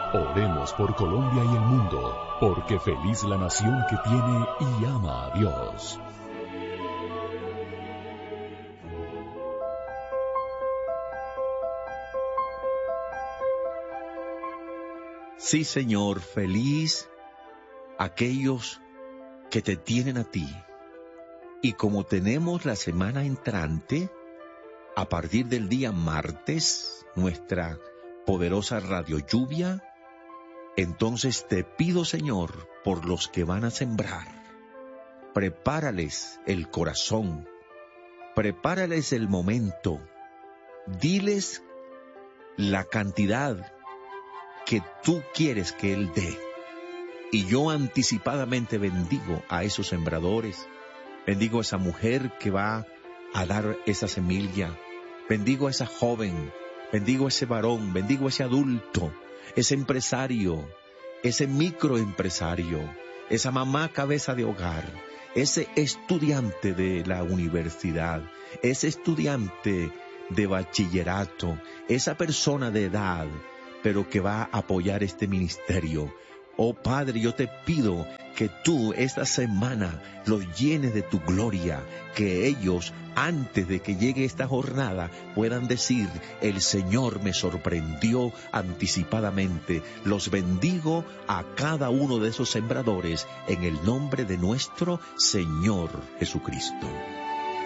Oremos por Colombia y el mundo, porque feliz la nación que tiene y ama a Dios. Sí, Señor, feliz aquellos que te tienen a ti. Y como tenemos la semana entrante, a partir del día martes, nuestra poderosa Radio Lluvia, entonces te pido, Señor, por los que van a sembrar, prepárales el corazón, prepárales el momento, diles la cantidad que tú quieres que Él dé. Y yo anticipadamente bendigo a esos sembradores, bendigo a esa mujer que va a dar esa semilla, bendigo a esa joven, bendigo a ese varón, bendigo a ese adulto, ese empresario, ese microempresario, esa mamá cabeza de hogar, ese estudiante de la universidad, ese estudiante de bachillerato, esa persona de edad, pero que va a apoyar este ministerio. Oh Padre, yo te pido que tú esta semana los llenes de tu gloria, que ellos, antes de que llegue esta jornada, puedan decir, el Señor me sorprendió anticipadamente. Los bendigo a cada uno de esos sembradores en el nombre de nuestro Señor Jesucristo.